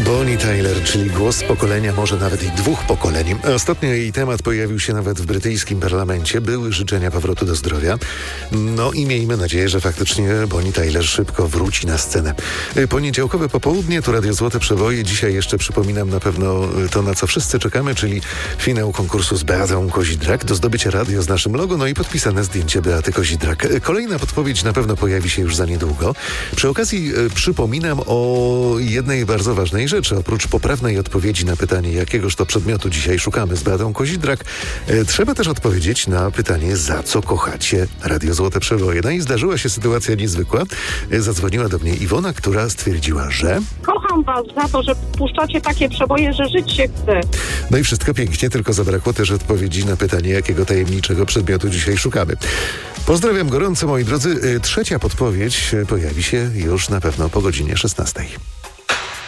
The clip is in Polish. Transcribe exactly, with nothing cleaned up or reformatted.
Bonnie Tyler, czyli głos pokolenia, może nawet i dwóch pokoleń. Ostatnio jej temat pojawił się nawet w brytyjskim parlamencie. Były życzenia powrotu do zdrowia. No i miejmy nadzieję, że faktycznie Bonnie Tyler szybko wróci na scenę. Poniedziałkowe popołudnie, to Radio Złote Przeboje. Dzisiaj jeszcze przypominam na pewno to, na co wszyscy czekamy, czyli finał konkursu z Beatą Kozidrak. Do zdobycia radio z naszym logo, no i podpisane zdjęcie Beaty Kozidrak. Kolejna podpowiedź na pewno pojawi się już za niedługo. Przy okazji y, przypominam o jednej bardzo ważnej rzeczy. Oprócz poprawnej odpowiedzi na pytanie, jakiegoż to przedmiotu dzisiaj szukamy z Beatą Kozidrak, y, trzeba też odpowiedzieć na pytanie, za co kochacie Radio Złote Przeboje. No i zdarzyła się sytuacja niezwykła. Y, zadzwoniła do mnie Iwona, która stwierdziła, że... Kocham was za to, że puszczacie takie przeboje, że żyć się chce. No i wszystko pięknie, tylko zabrakło też odpowiedzi na pytanie, jakiego tajemniczego przedmiotu dzisiaj szukamy. Pozdrawiam gorąco, moi drodzy. Y, Trzecia podpowiedź pojawi się już na pewno po godzinie szesnastej.